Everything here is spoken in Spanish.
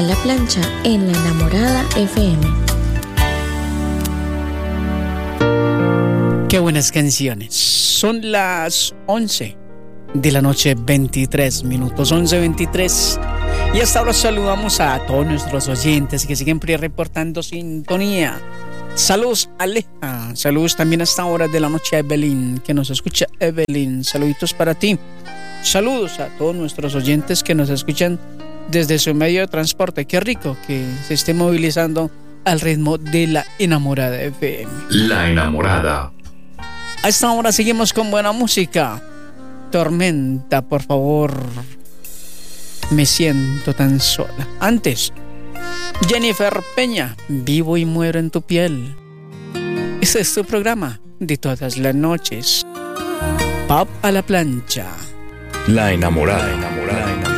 La plancha en La Enamorada FM. Qué buenas canciones. Son las 11 de la noche, 23 minutos, 11:23. Y hasta ahora saludamos a todos nuestros oyentes que siguen reportando sintonía. Saludos, Aleja. Saludos también hasta ahora de la noche a Evelyn, que nos escucha. Evelyn, saluditos para ti. Saludos a todos nuestros oyentes que nos escuchan desde su medio de transporte. Qué rico que se esté movilizando al ritmo de La Enamorada FM. La Enamorada. A esta hora seguimos con buena música. Tormenta, por favor. Me siento tan sola. Antes, Jennifer Peña, Vivo y muero en tu piel. Ese es tu programa de todas las noches. Pop a la plancha. La Enamorada.